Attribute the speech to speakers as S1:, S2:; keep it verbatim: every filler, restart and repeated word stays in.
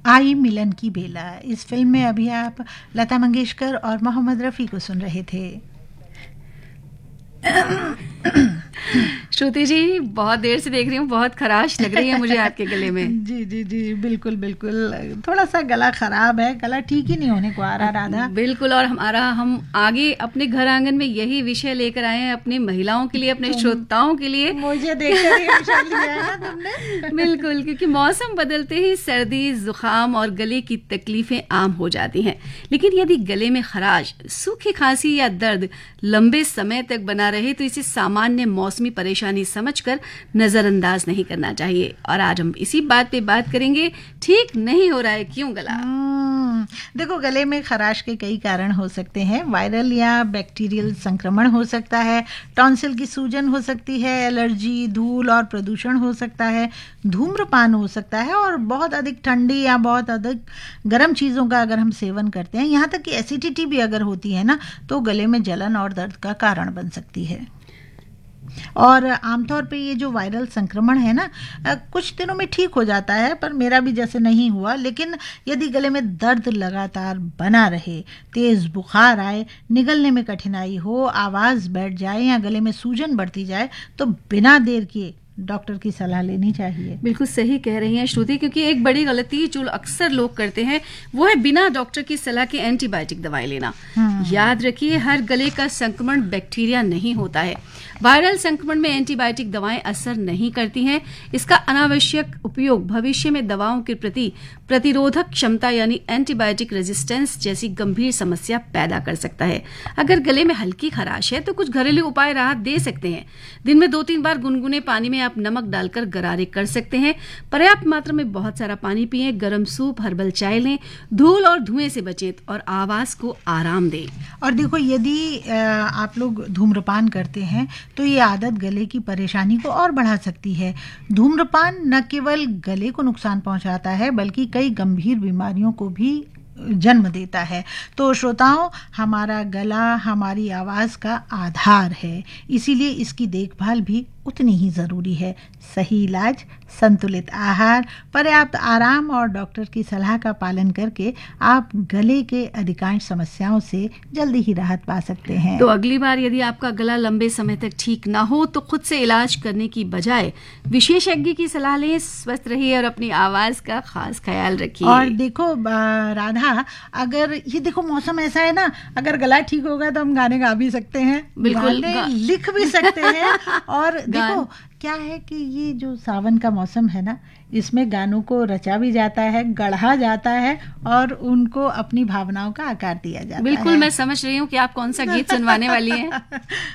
S1: आई मिलन की बेला। इस फिल्म में अभी आप लता मंगेशकर और मोहम्मद रफ़ी को सुन रहे थे।
S2: श्रुति जी, बहुत देर से देख रही हूँ, बहुत खराश लग रही है मुझे आपके गले में।
S1: जी जी जी बिल्कुल बिल्कुल, थोड़ा सा गला खराब है, गला ठीक ही नहीं होने को आ रहा राधा।
S2: बिल्कुल, और हमारा हम आगे अपने घर आंगन में यही विषय लेकर आए हैं, अपनी महिलाओं के लिए, अपने श्रोताओं के लिए।
S1: मुझे देखकर ये विषय लिया है ना तुमने।
S2: बिल्कुल, क्योंकि मौसम बदलते ही सर्दी, जुकाम और गले की तकलीफें आम हो जाती हैं। लेकिन यदि गले में खराश, सूखी खांसी या दर्द लंबे समय तक बना रहे तो इसे सामान्य मौसमी परेशानी समझकर नजरअंदाज नहीं करना चाहिए। और आज हम इसी बात पे बात करेंगे, ठीक नहीं हो रहा है क्यों गला।
S1: देखो, गले में खराश के कई कारण हो सकते हैं। वायरल या बैक्टीरियल संक्रमण हो सकता है, टॉन्सिल की सूजन हो सकती है, एलर्जी, धूल और प्रदूषण हो सकता है, धूम्रपान हो सकता है, और बहुत अधिक ठंडी या बहुत अधिक गर्म चीज़ों का अगर हम सेवन करते हैं, यहाँ तक कि एसिडिटी भी अगर होती है ना, तो गले में जलन और दर्द का कारण बन सकती है। और आमतौर पे ये जो वायरल संक्रमण है ना, कुछ दिनों में ठीक हो जाता है, पर मेरा भी जैसे नहीं हुआ। लेकिन यदि गले में दर्द लगातार बना रहे, तेज बुखार आए, निगलने में कठिनाई हो, आवाज़ बैठ जाए या गले में सूजन बढ़ती जाए, तो बिना देर किए डॉक्टर की सलाह लेनी चाहिए।
S2: बिल्कुल सही कह रही हैं श्रुति, क्योंकि एक बड़ी गलती जो अक्सर लोग करते हैं वो है बिना डॉक्टर की सलाह के एंटीबायोटिक दवाई लेना। याद रखिए, हर गले का संक्रमण बैक्टीरिया नहीं होता है। वायरल संक्रमण में एंटीबायोटिक दवाएं असर नहीं करती हैं। इसका अनावश्यक उपयोग भविष्य में दवाओं के प्रति प्रतिरोधक क्षमता यानी एंटीबायोटिक रेजिस्टेंस जैसी गंभीर समस्या पैदा कर सकता है। अगर गले में हल्की खराश है तो कुछ घरेलू उपाय राहत दे सकते हैं। दिन में दो तीन बार गुनगुने पानी में आप नमक डालकर गरारे कर सकते हैं। पर्याप्त मात्रा में बहुत सारा पानी पिएं, गर्म सूप, हर्बल चाय लें, धूल और धुएं से बचें और आवाज को आराम दें।
S1: और देखो, यदि आप लोग धूम्रपान करते हैं तो ये आदत गले की परेशानी को और बढ़ा सकती है। धूम्रपान न केवल गले को नुकसान पहुंचाता है, बल्कि कई गंभीर बीमारियों को भी जन्म देता है। तो श्रोताओं, हमारा गला हमारी आवाज़ का आधार है, इसीलिए इसकी देखभाल भी उतनी ही ज़रूरी है। सही इलाज, संतुलित आहार, पर्याप्त आराम और डॉक्टर की सलाह का पालन करके आप गले के अधिकांश समस्याओं से जल्दी ही राहत पा सकते हैं।
S2: तो अगली बार यदि आपका गला लंबे समय तक ठीक ना हो तो खुद से इलाज करने की बजाय विशेषज्ञ की सलाह लें। स्वस्थ रहिए और अपनी आवाज़ का खास ख्याल रखिए।
S1: और देखो राधा, अगर ये देखो मौसम ऐसा है ना, अगर गला ठीक होगा तो हम गाने गा भी सकते हैं,
S2: बिल्कुल
S1: लिख भी सकते हैं। और देखो क्या है कि ये जो सावन का मौसम है ना, इसमें गानों को रचा भी जाता है, गढ़ा जाता है और उनको अपनी भावनाओं का आकार दिया जाता है।
S2: बिल्कुल, मैं समझ रही हूँ कि आप कौन सा गीत सुनवाने वाली हैं।